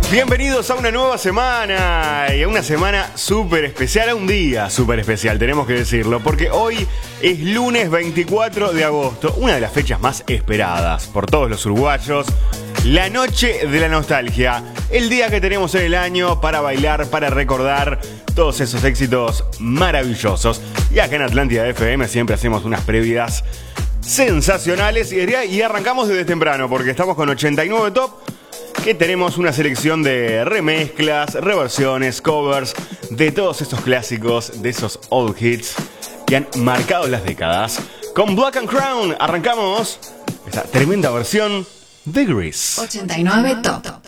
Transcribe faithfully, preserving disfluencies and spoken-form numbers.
Bienvenidos a una nueva semana y a una semana súper especial, a un día súper especial, tenemos que decirlo, porque hoy es lunes veinticuatro de agosto, una de las fechas más esperadas por todos los uruguayos, la noche de la nostalgia, el día que tenemos en el año para bailar, para recordar todos esos éxitos maravillosos. Y acá en Atlántida F M siempre hacemos unas previas sensacionales y, y arrancamos desde temprano porque estamos con ochenta y nueve Top, que tenemos una selección de remezclas, reversiones, covers de todos estos clásicos, de esos old hits que han marcado las décadas. Con Black and Crown arrancamos esta tremenda versión de Grease. ochenta y nueve Top.